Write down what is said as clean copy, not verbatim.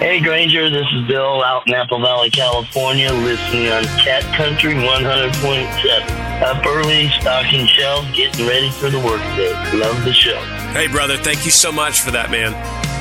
Hey, Granger, this is Bill out in Apple Valley, California, listening on Cat Country 100.7. Up early, stocking shelves, getting ready for the workday. Love the show. Hey, brother, thank you so much for that, man.